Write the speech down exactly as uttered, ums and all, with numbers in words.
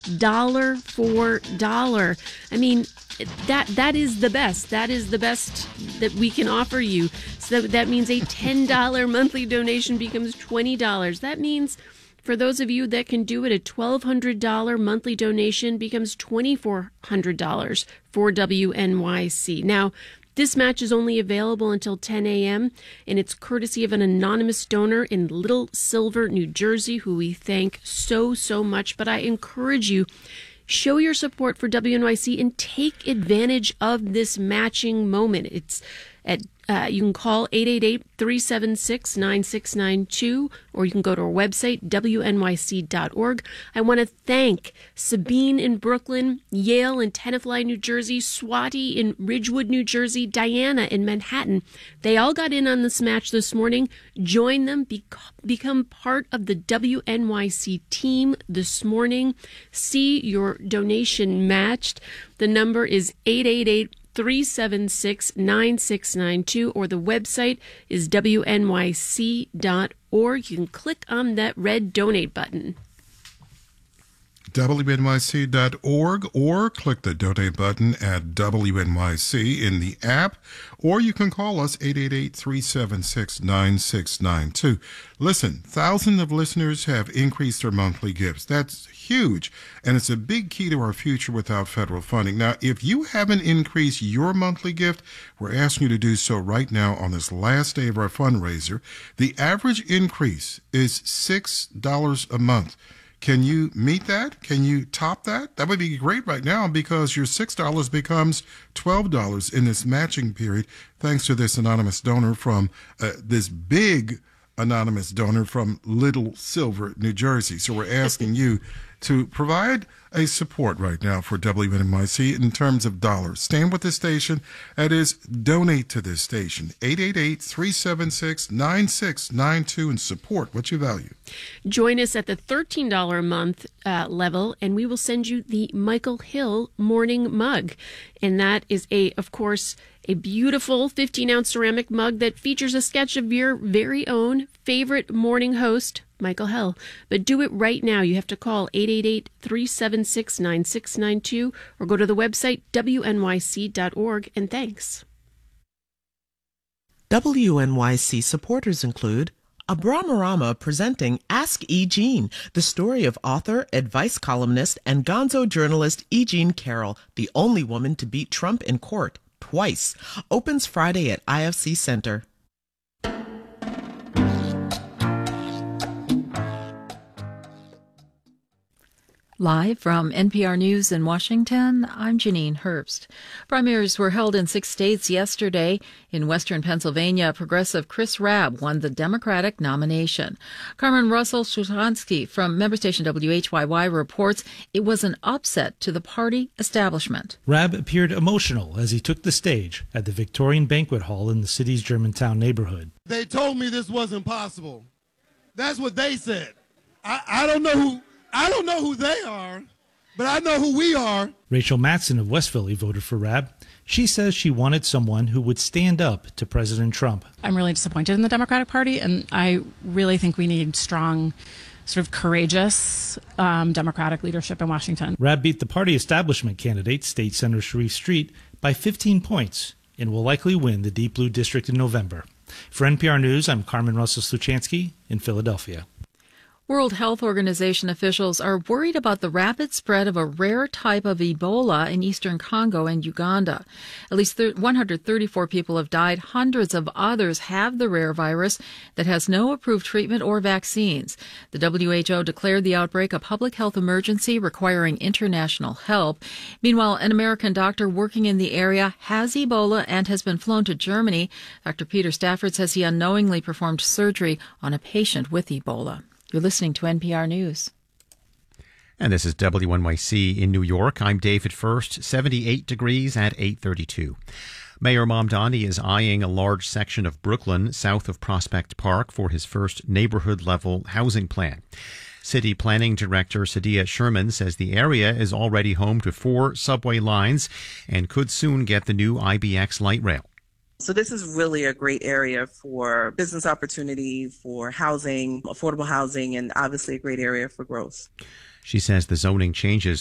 dollar for dollar. I mean, that that is the best. That is the best that we can offer you. So that, that means a ten dollars monthly donation becomes twenty dollars. That means for those of you that can do it, a twelve hundred dollars monthly donation becomes twenty-four hundred dollars for W N Y C. Now, this match is only available until ten a.m., and it's courtesy of an anonymous donor in Little Silver, New Jersey, who we thank so, so much. But I encourage you, show your support for W N Y C and take advantage of this matching moment. It's at uh, you can call eight eight eight, three seven six, nine six nine two, or you can go to our website, W N Y C dot org. I want to thank Sabine in Brooklyn, Yale in Tenafly, New Jersey, Swati in Ridgewood, New Jersey, Diana in Manhattan. They all got in on this match this morning. Join them, be- become part of the W N Y C team this morning. See your donation matched. The number is eight eight eight, three seven six, nine six nine two, or the website is W N Y C dot org. You can click on that red donate button. W N Y C dot org, or click the donate button at W N Y C in the app, or you can call us eight eight eight, three seven six, nine six nine two. Listen, thousands of listeners have increased their monthly gifts. That's huge, and it's a big key to our future without federal funding. Now, if you haven't increased your monthly gift, we're asking you to do so right now on this last day of our fundraiser. The average increase is six dollars a month. Can you meet that? Can you top that? That would be great right now, because your six dollars becomes twelve dollars in this matching period, thanks to this anonymous donor from uh, this big anonymous donor from Little Silver, New Jersey. So we're asking you to provide a support right now for W N Y C in terms of dollars. Stand with the station. That is, donate to this station. eight eight eight, three seven six, nine six nine two, and support what you value. Join us at the thirteen dollars a month uh, level, and we will send you the Michael Hill morning mug. And that is, a, of course, a beautiful fifteen-ounce ceramic mug that features a sketch of your very own favorite morning host, Michael Hill. But do it right now. You have to call eight eight eight, three seven six, nine six nine two or go to the website W N Y C dot org, and thanks. W N Y C supporters include Abramarama presenting Ask E. Jean, the story of author, advice columnist, and gonzo journalist E. Jean Carroll, the only woman to beat Trump in court twice. Opens Friday at I F C Center. Live from N P R News in Washington, I'm Janine Herbst. Primaries were held in six states yesterday. In western Pennsylvania, progressive Chris Rabb won the Democratic nomination. Carmen Russell-Szuchansky from member station W H Y Y reports it was an upset to the party establishment. Rabb appeared emotional as he took the stage at the Victorian Banquet Hall in the city's Germantown neighborhood. They told me this wasn't possible. That's what they said. I, I don't know who... I don't know who they are, but I know who we are. Rachel Matson of West Philly voted for Rabb. She says she wanted someone who would stand up to President Trump. I'm really disappointed in the Democratic Party, and I really think we need strong, sort of courageous um, Democratic leadership in Washington. Rabb beat the party establishment candidate, State Senator Sharif Street, by fifteen points and will likely win the Deep Blue District in November. For N P R News, I'm Carmen Russell-Sluchansky in Philadelphia. World Health Organization officials are worried about the rapid spread of a rare type of Ebola in eastern Congo and Uganda. At least one hundred thirty-four people have died. Hundreds of others have the rare virus that has no approved treatment or vaccines. The W H O declared the outbreak a public health emergency requiring international help. Meanwhile, an American doctor working in the area has Ebola and has been flown to Germany. Doctor Peter Stafford says he unknowingly performed surgery on a patient with Ebola. You're listening to N P R News. And this is W N Y C in New York. I'm David First, seventy-eight degrees at eight thirty-two. Mayor Mamdani is eyeing a large section of Brooklyn south of Prospect Park for his first neighborhood-level housing plan. City Planning Director Sadia Sherman says the area is already home to four subway lines and could soon get the new I B X light rail. So this is really a great area for business opportunity, for housing, affordable housing, and obviously a great area for growth. She says the zoning changes